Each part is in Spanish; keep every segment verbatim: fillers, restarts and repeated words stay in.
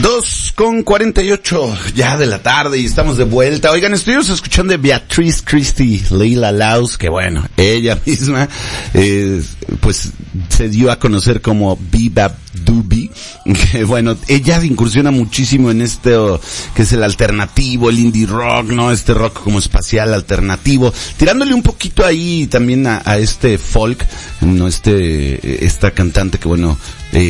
Dos con cuarenta y ocho ya de la tarde y estamos de vuelta. Oigan, estuvimos escuchando de Beatriz Christie, Leila Laus, que bueno, ella misma, eh, pues se dio a conocer como Bebop Doobie, que bueno, ella incursiona muchísimo en este, oh, que es el alternativo, el indie rock, ¿no? Este rock como espacial alternativo, tirándole un poquito ahí también a, a este folk, ¿no? Este, esta cantante que bueno, eh,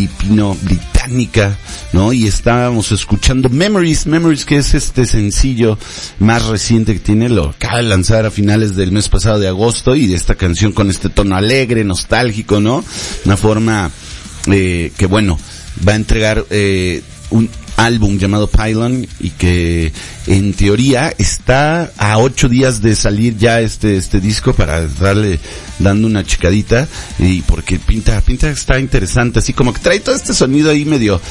filipino-británica, ¿no? Y estábamos escuchando Memories, Memories, que es este sencillo más reciente que tiene, lo acaba de lanzar a finales del mes pasado de agosto, y de esta canción con este tono alegre, nostálgico, ¿no? Una forma, eh, que bueno, va a entregar, eh, un álbum llamado Pylon, y que en teoría está a ocho días de salir ya este este disco, para darle dando una checadita, y porque pinta pinta está interesante, así como que trae todo este sonido ahí medio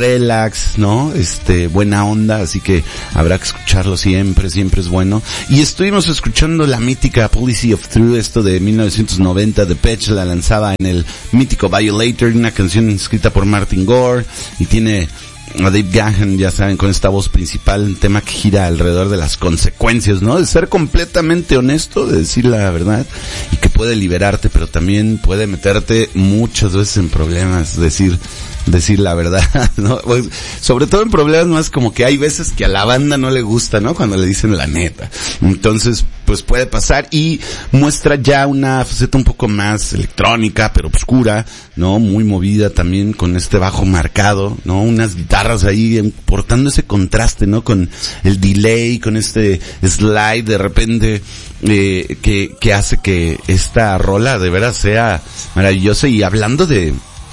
relax, ¿no? Este, buena onda, así que habrá que escucharlo siempre, siempre es bueno. Y estuvimos escuchando la mítica Policy of Truth, esto de mil novecientos noventa, Depeche la lanzaba en el mítico Violator, una canción escrita por Martin Gore, y tiene a Dave Gahan, ya saben, con esta voz principal, un tema que gira alrededor de las consecuencias, ¿no? De ser completamente honesto, de decir la verdad, y que puede liberarte, pero también puede meterte muchas veces en problemas, decir decir la verdad, ¿no? Pues, sobre todo en problemas más como que hay veces que a la banda no le gusta, ¿no? Cuando le dicen la neta. Entonces, pues puede pasar, y muestra ya una faceta un poco más electrónica, pero oscura, ¿no? Muy movida también, con este bajo marcado, ¿no? Unas guitarras ahí portando ese contraste, ¿no? Con el delay, con este slide de repente, eh, que, que hace que esta rola de veras sea maravillosa. Y hablando de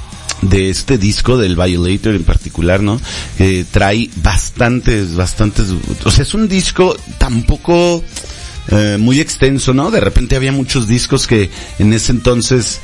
de este disco del Violator en particular, ¿no? Eh, trae bastantes, bastantes, o sea, es un disco tampoco eh, muy extenso, ¿no? De repente había muchos discos que en ese entonces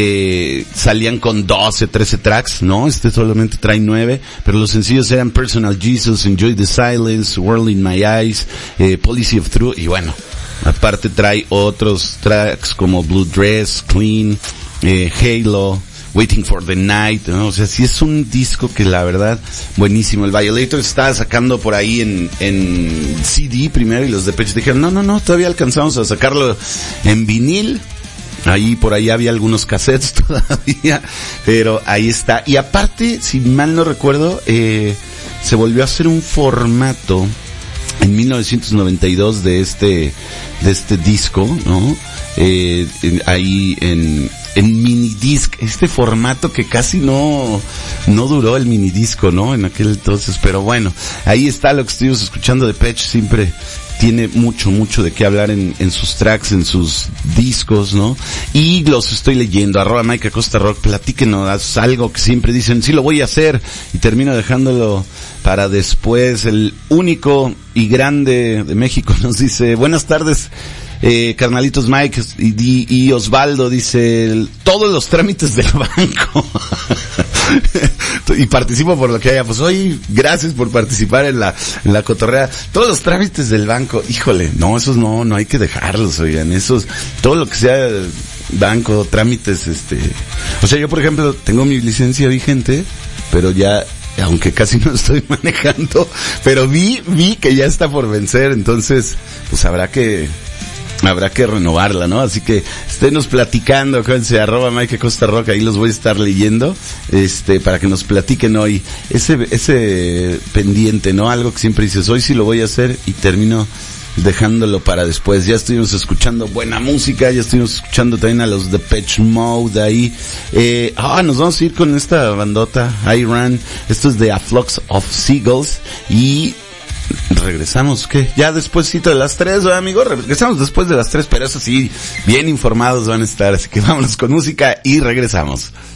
eh, salían con doce, trece tracks, ¿no? Este solamente trae nueve, pero los sencillos eran Personal Jesus, Enjoy the Silence, World in My Eyes, eh, Policy of Truth, y bueno, aparte trae otros tracks como Blue Dress, Clean, eh, Halo, Waiting for the Night, ¿no? O sea, sí es un disco que la verdad, buenísimo. El Violator estaba sacando por ahí en, en C D primero, y los Depeche dijeron, no, no, no, todavía alcanzamos a sacarlo en vinil. Ahí, por ahí había algunos cassettes todavía, pero ahí está. Y aparte, si mal no recuerdo, eh, se volvió a hacer un formato en mil novecientos noventa y dos de este, de este disco, ¿no? Eh, en, ahí en, en minidisc, este formato que casi no, no duró el minidisco, ¿no? En aquel entonces, pero bueno, ahí está lo que estuvimos escuchando de Depeche. Siempre tiene mucho, mucho de qué hablar en, en sus tracks, en sus discos, ¿no? Y los estoy leyendo, arroba Mike Acosta Rock, platíquenos algo que siempre dicen, sí lo voy a hacer, y termino dejándolo para después. El único y grande de México nos dice, buenas tardes, eh, carnalitos Mike y, y Osvaldo, dice, el, todos los trámites del banco. Y participo por lo que haya, pues hoy, gracias por participar en la, en la cotorrea. Todos los trámites del banco, híjole, no, esos no, no hay que dejarlos, oigan, esos, todo lo que sea banco, trámites, este, o sea, yo por ejemplo, tengo mi licencia vigente, pero ya, aunque casi no estoy manejando, pero vi, vi que ya está por vencer, entonces, pues habrá que, habrá que renovarla, ¿no? Así que esténos platicando, acuérdense, arroba Mike Acosta Rock, ahí los voy a estar leyendo, este, para que nos platiquen hoy ese, ese pendiente, ¿no? Algo que siempre dices, hoy sí lo voy a hacer, y termino dejándolo para después. Ya estuvimos escuchando buena música, ya estuvimos escuchando también a los Depeche Mode ahí. Eh, ah, nos vamos a ir con esta bandota, Iran. Esto es de A Flocks of Seagulls, y regresamos, ¿qué? Ya despuésito de las tres, ¿verdad, amigo? Regresamos después de las tres, pero eso sí, bien informados van a estar, así que vámonos con música y regresamos.